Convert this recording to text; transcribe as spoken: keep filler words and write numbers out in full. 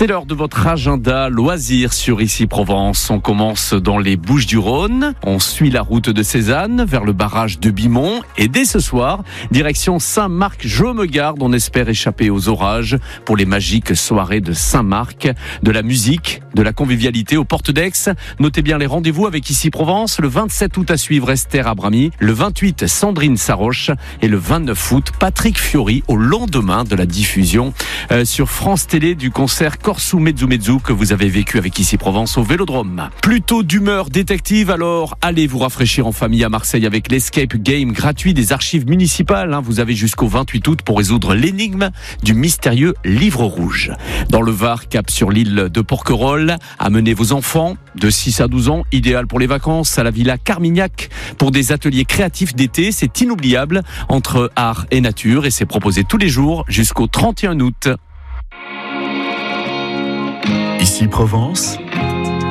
C'est l'heure de votre agenda loisirs sur Ici Provence. On commence dans les Bouches-du-Rhône. On suit la route de Cézanne vers le barrage de Bimont. Et dès ce soir, direction Saint-Marc-je-me-garde. On espère échapper aux orages pour les magiques soirées de Saint-Marc. De la musique, de la convivialité aux portes d'Aix. Notez bien les rendez-vous avec Ici Provence. Le vingt-sept août à suivre, Esther Abrami. Le vingt-huit, Sandrine Saroche. Et le vingt-neuf août, Patrick Fiori, au lendemain de la diffusion euh, sur France Télé du concert Corso Mezzo Mezzo que vous avez vécu avec Ici Provence au Vélodrome. Plutôt d'humeur détective, alors allez vous rafraîchir en famille à Marseille avec l'Escape Game gratuit des archives municipales. Vous avez jusqu'au vingt-huit août pour résoudre l'énigme du mystérieux livre rouge. Dans le Var, cap sur l'île de Porquerolles, amenez vos enfants de six à douze ans, idéal pour les vacances, à la Villa Carmignac pour des ateliers créatifs d'été. C'est inoubliable entre art et nature et c'est proposé tous les jours jusqu'au trente et un août. Ici Provence,